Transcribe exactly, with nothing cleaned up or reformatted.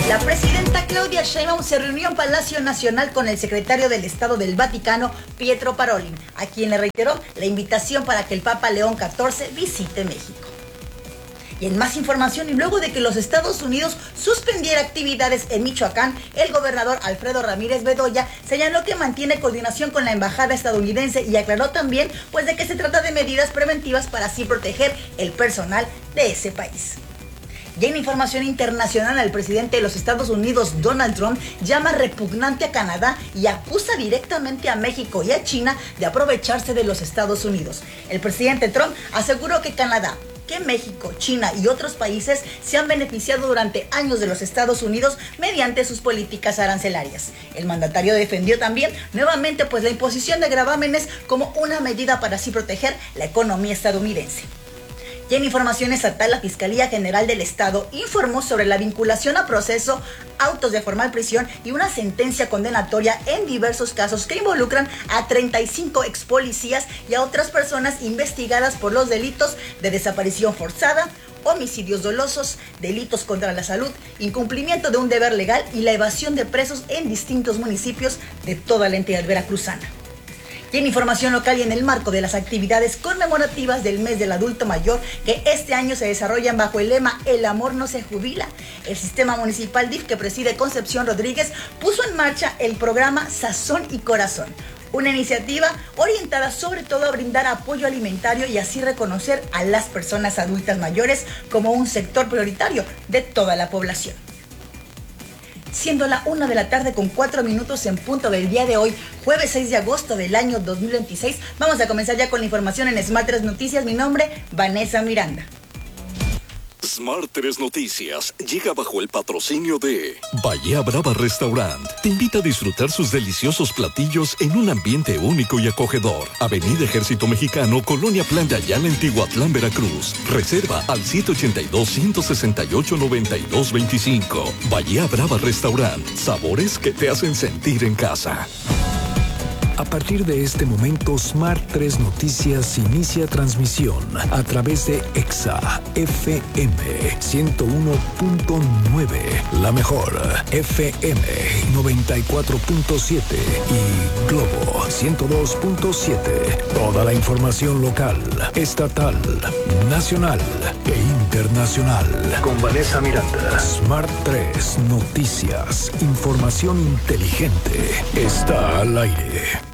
La presidenta Claudia Sheinbaum se reunió en Palacio Nacional con el secretario del Estado del Vaticano, Pietro Parolin, a quien le reiteró la invitación para que el Papa León catorce visite México. Y en más información, y luego de que los Estados Unidos suspendiera actividades en Michoacán, el gobernador Alfredo Ramírez Bedoya señaló que mantiene coordinación con la embajada estadounidense y aclaró también pues de que se trata de medidas preventivas para así proteger el personal de ese país. Y en información internacional, el presidente de los Estados Unidos, Donald Trump, llama repugnante a Canadá y acusa directamente a México y a China de aprovecharse de los Estados Unidos. El presidente Trump aseguró que Canadá, que México, China y otros países se han beneficiado durante años de los Estados Unidos mediante sus políticas arancelarias. El mandatario defendió también nuevamente pues la imposición de gravámenes como una medida para así proteger la economía estadounidense. Y en información estatal, la Fiscalía General del Estado informó sobre la vinculación a proceso, autos de formal prisión y una sentencia condenatoria en diversos casos que involucran a treinta y cinco ex policías y a otras personas investigadas por los delitos de desaparición forzada, homicidios dolosos, delitos contra la salud, incumplimiento de un deber legal y la evasión de presos en distintos municipios de toda la entidad veracruzana. Y en información local y en el marco de las actividades conmemorativas del mes del adulto mayor que este año se desarrollan bajo el lema El amor no se jubila, el sistema municipal D I F que preside Concepción Rodríguez puso en marcha el programa Sazón y Corazón, una iniciativa orientada sobre todo a brindar apoyo alimentario y así reconocer a las personas adultas mayores como un sector prioritario de toda la población. Siendo la una de la tarde con cuatro minutos en punto del día de hoy, jueves seis de agosto del año dos mil veintiséis, vamos a comenzar ya con la información en Smart tres Noticias. Mi nombre, Vanessa Miranda. Smart tres Noticias llega bajo el patrocinio de Bahía Brava Restaurant. Te invita a disfrutar sus deliciosos platillos en un ambiente único y acogedor. Avenida Ejército Mexicano, Colonia Plan de Ayala, en Tihuatlán, Veracruz. Reserva al siete ochenta y dos, ciento sesenta y ocho, noventa y dos veinticinco. Bahía Brava Restaurant. Sabores que te hacen sentir en casa. A partir de este momento, Smart tres Noticias inicia transmisión a través de Exa F M ciento uno punto nueve, la mejor F M noventa y cuatro punto siete y Globo ciento dos punto siete. Toda la información local, estatal, nacional e internacional. Con Vanessa Miranda. Smart tres Noticias. Información inteligente. Está al aire.